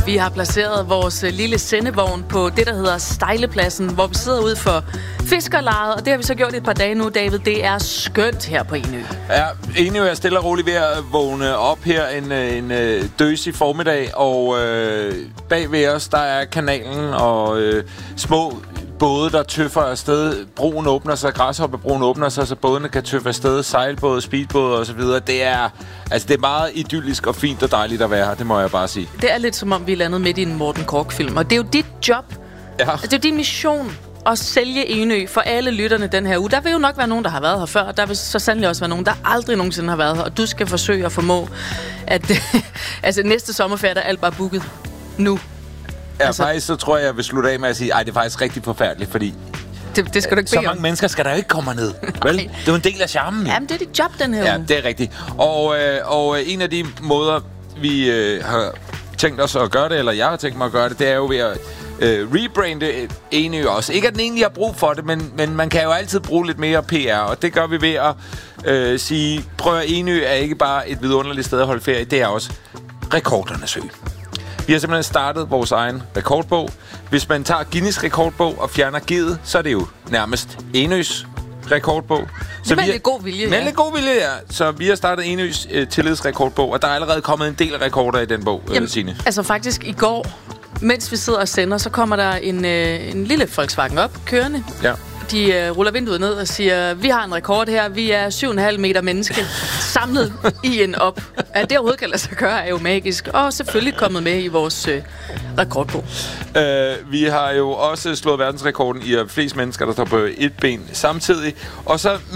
Vi har placeret vores lille sendevogn på det, der hedder Stejlepladsen, hvor vi sidder ude for fiskerlejet, og det har vi så gjort et par dage nu, David. Det er skønt her på Enø. Ja, Enø er stille og roligt ved at vågne op her en døsig formiddag, og bag ved os, der er kanalen og små både, der tøffer afsted. Broen åbner sig, græshoppebroen åbner sig, så bådene kan tøffe afsted, sejlbåde, speedbåde og så videre. Det er meget idyllisk og fint og dejligt at være her, det må jeg bare sige. Det er lidt som om, vi er landet midt i en Morten Korch-film, og det er jo dit job. Ja. Det er jo din mission at sælge Enø for alle lytterne den her uge. Der vil jo nok være nogen, der har været her før, og der vil så sandelig også være nogen, der aldrig nogensinde har været her, og du skal forsøge at formå, at næste sommerferie er alt bare booket nu. Ja, faktisk så tror jeg vil slutte af med at sige, det er faktisk rigtig forfærdeligt, fordi det skal du ikke så mange mennesker skal der jo ikke komme ned. Vel? Det er jo en del af charmen. Jamen, det er dit job den her uge. Ja, det er rigtigt. Og en af de måder, vi har tænkt os at gøre det, eller jeg har tænkt mig at gøre det, det er jo ved at rebrande Enø også. Ikke at den egentlig har brug for det, men man kan jo altid bruge lidt mere PR, og det gør vi ved at sige, prøv at Enø er ikke bare et vidunderligt sted at holde ferie, det er også rekordernes ø. Vi har simpelthen startet vores egen rekordbog. Hvis man tager Guinness rekordbog og fjerner G'et, så er det jo nærmest Enøs rekordbog. Så med lidt god vilje, med lidt god vilje, ja. Så vi har startet Enøs tillidsrekordbog, og der er allerede kommet en del rekorder i den bog, Signe. Altså faktisk i går, mens vi sidder og sender, så kommer der en lille Volkswagen op, kørende. Ja. De ruller vinduet ned og siger, vi har en rekord her, vi er 7,5 meter menneske samlet i en op. At det overhovedet kan lade sig gøre, er jo magisk, og selvfølgelig kommet med i vores rekordbog. Vi har jo også slået verdensrekorden i flest mennesker, der står på et ben samtidig, og så